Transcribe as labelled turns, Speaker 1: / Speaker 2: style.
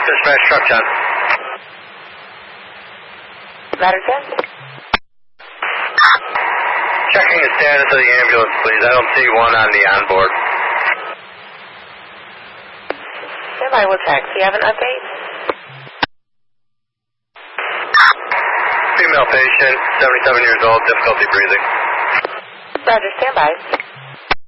Speaker 1: Dispatch, truck 10.
Speaker 2: Ladder 10?
Speaker 1: Checking the status of the ambulance, please. I don't see one on the onboard.
Speaker 2: Standby, we'll check. Do you have an update?
Speaker 1: Female patient, 77 years old, difficulty breathing.
Speaker 2: Roger, standby.